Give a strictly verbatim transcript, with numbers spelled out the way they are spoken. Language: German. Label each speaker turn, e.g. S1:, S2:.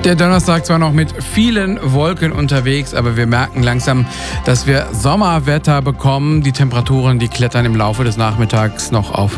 S1: Der Donnerstag zwar noch mit vielen Wolken unterwegs, aber wir merken langsam, dass wir Sommerwetter bekommen. Die Temperaturen, die klettern im Laufe des Nachmittags noch auf